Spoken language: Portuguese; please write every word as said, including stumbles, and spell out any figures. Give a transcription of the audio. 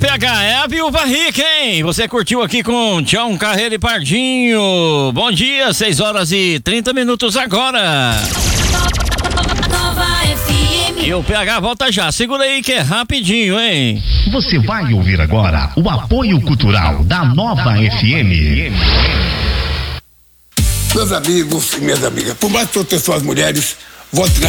P H, é a Viúva Rica, hein? Você curtiu aqui com Tião Carreiro e Pardinho. Bom dia, seis horas e trinta minutos agora. Nova F M. E o P H volta já, segura aí que é rapidinho, hein? Você vai ouvir agora o apoio cultural da Nova F M. Meus amigos e minhas amigas, por mais proteção às mulheres, vote na